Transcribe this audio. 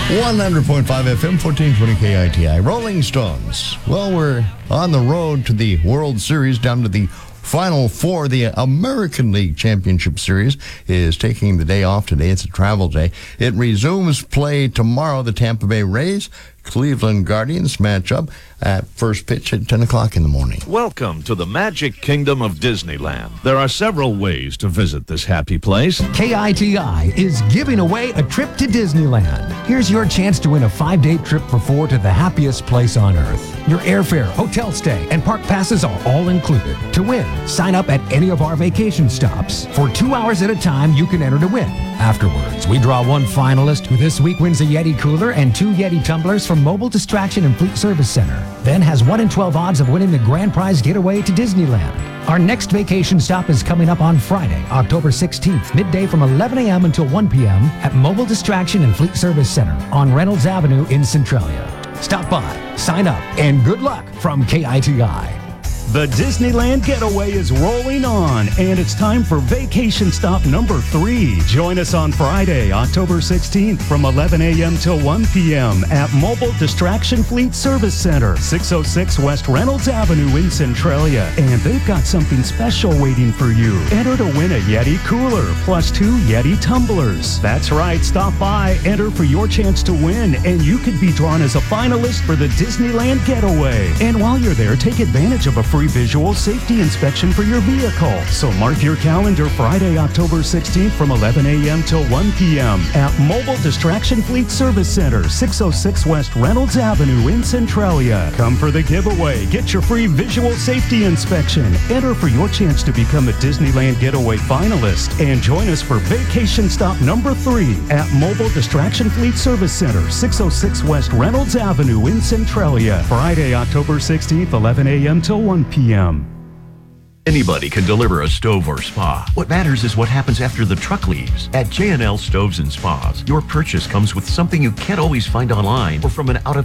100.5 FM, 1420 KITI. Rolling Stones. Well, we're on the road to the World Series, down to the Final Four. The American League Championship Series is taking the day off today. It's a travel day. It resumes play tomorrow. The Tampa Bay Rays, Cleveland Guardians match up at first pitch at 10 o'clock in the morning. Welcome to the Magic Kingdom of Disneyland. There are several ways to visit this happy place. KITI is giving away a trip to Disneyland. Here's your chance to win a 5-day trip for 4 to the happiest place on earth. Your airfare, hotel stay, and park passes are all included. To win, sign up at any of our vacation stops. For 2 hours at a time, you can enter to win. Afterwards, we draw one finalist who this week wins a Yeti cooler and 2 Yeti tumblers from Mobile Distraction and Fleet Service Center. Then has 1 in 12 odds of winning the grand prize getaway to Disneyland. Our next vacation stop is coming up on Friday, October 16th, midday from 11 a.m. until 1 p.m. at Mobile Distraction and Fleet Service Center on Reynolds Avenue in Centralia. Stop by, sign up, and good luck from KITI. The Disneyland Getaway is rolling on, and it's time for vacation stop number 3. Join us on Friday, October 16th from 11 a.m. till 1 p.m. at Mobile Distraction Fleet Service Center, 606 West Reynolds Avenue in Centralia. And they've got something special waiting for you. Enter to win a Yeti cooler plus 2 Yeti tumblers. That's right, stop by, enter for your chance to win, and you could be drawn as a finalist for the Disneyland Getaway. And while you're there, take advantage of a free visual safety inspection for your vehicle. So mark your calendar Friday, October 16th from 11 a.m. till 1 p.m. at Mobile Distraction Fleet Service Center, 606 West Reynolds Avenue in Centralia. Come for the giveaway. Get your free visual safety inspection. Enter for your chance to become a Disneyland Getaway finalist. And join us for vacation stop number 3 at Mobile Distraction Fleet Service Center, 606 West Reynolds Avenue in Centralia. Friday, October 16th, 11 a.m. till 1 p.m. Anybody can deliver a stove or spa. What matters is what happens after the truck leaves. At J&L Stoves and Spas, your purchase comes with something you can't always find online or from an out-of